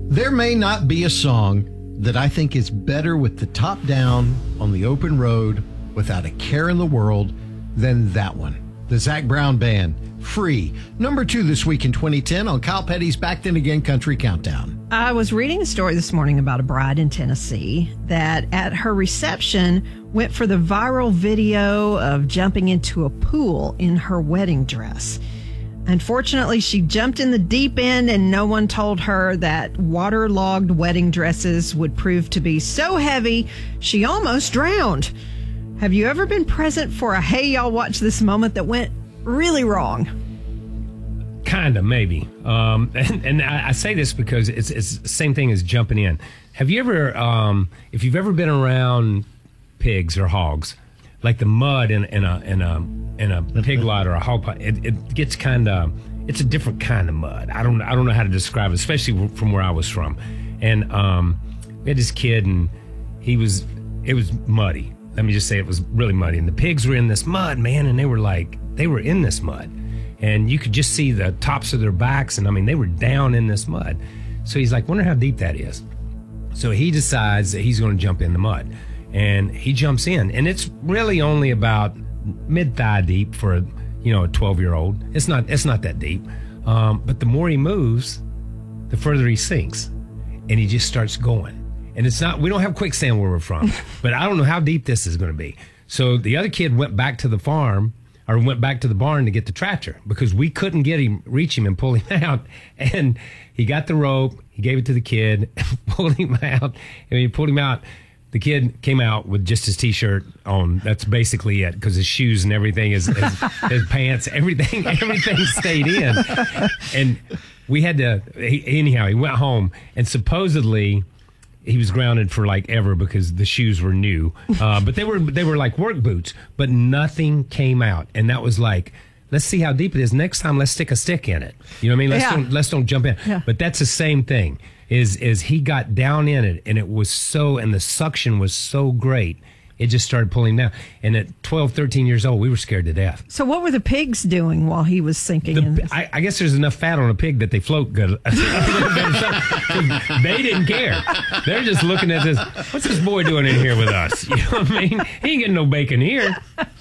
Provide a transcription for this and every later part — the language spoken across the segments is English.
There may not be a song that I think is better with the top down on the open road without a care in the world than that one. The Zac Brown Band, Free. Number 2 this week in 2010 on Kyle Petty's Back Then Again Country Countdown. I was reading a story this morning about a bride in Tennessee that at her reception went for the viral video of jumping into a pool in her wedding dress. Unfortunately, she jumped in the deep end and no one told her that waterlogged wedding dresses would prove to be so heavy she almost drowned. Have you ever been present for a hey, y'all watch this moment that went really wrong? Kind of, maybe. And I say this because it's the same thing as jumping in. Have you ever, if you've ever been around pigs or hogs, like the mud in a pig lot or a hog pot, it gets kind of, it's a different kind of mud. I don't know how to describe it, especially from where I was from. And we had this kid, and it was muddy. Let me just say it was really muddy. And the pigs were in this mud, man, and they were in this mud. And you could just see the tops of their backs, and I mean, they were down in this mud. So he's like, wonder how deep that is. So he decides that he's going to jump in the mud. And he jumps in, and it's really only about mid-thigh deep for a 12-year-old. It's not that deep. But the more he moves, the further he sinks, and he just starts going. And it's not, we don't have quicksand where we're from, but I don't know how deep this is going to be. So the other kid went back to the farm, or went back to the barn to get the tractor, because we couldn't reach him and pull him out. And he got the rope, he gave it to the kid, pulled him out. And when he pulled him out, the kid came out with just his T-shirt on. That's basically it, because his shoes and everything, his pants, everything stayed in. And we had to, anyhow, he went home, and supposedly he was grounded for like ever because the shoes were new. But they were like work boots, but nothing came out. And that was like, let's see how deep it is. Next time, let's stick a stick in it. You know what I mean? Let's don't jump in. Yeah. But that's the same thing. Is he got down in it, and it was and the suction was so great, it just started pulling down. And at 12, 13 years old, we were scared to death. So what were the pigs doing while he was sinking in this? I guess there's enough fat on a pig that they float good. They didn't care. They're just looking at this. What's this boy doing in here with us? You know what I mean? He ain't getting no bacon here.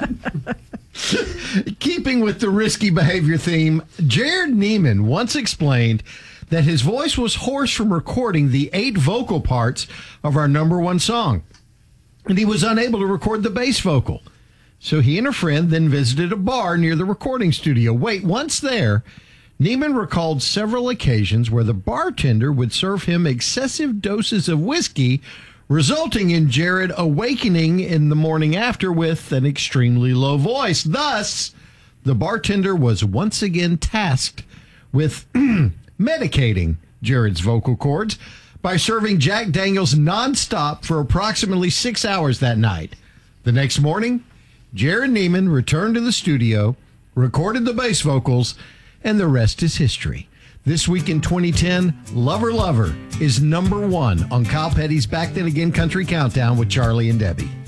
Keeping with the risky behavior theme, Jared Neiman once explained that his voice was hoarse from recording the 8 vocal parts of our number 1 song, and he was unable to record the bass vocal. So he and a friend then visited a bar near the recording studio. Once there, Neiman recalled several occasions where the bartender would serve him excessive doses of whiskey, resulting in Jared awakening in the morning after with an extremely low voice. Thus, the bartender was once again tasked with medicating Jared's vocal cords by serving Jack Daniels nonstop for approximately 6 hours that night. The next morning, Jared Neiman returned to the studio, recorded the bass vocals, and the rest is history. This week in 2010, Lover Lover is number 1 on Kyle Petty's Back Then Again Country Countdown with Charlie and Debbie.